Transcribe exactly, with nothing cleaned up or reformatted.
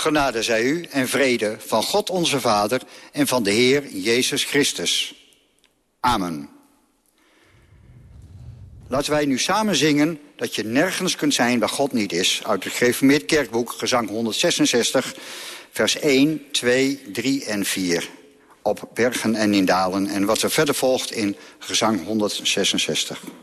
Genade zij u en vrede van God onze Vader en van de Heer Jezus Christus. Amen. Laten wij nu samen zingen dat je nergens kunt zijn waar God niet is. Uit het Gereformeerd Kerkboek, gezang honderdzesenzestig, vers één, twee, drie en vier. Op bergen en in dalen. En wat er verder volgt in gezang honderdzesenzestig.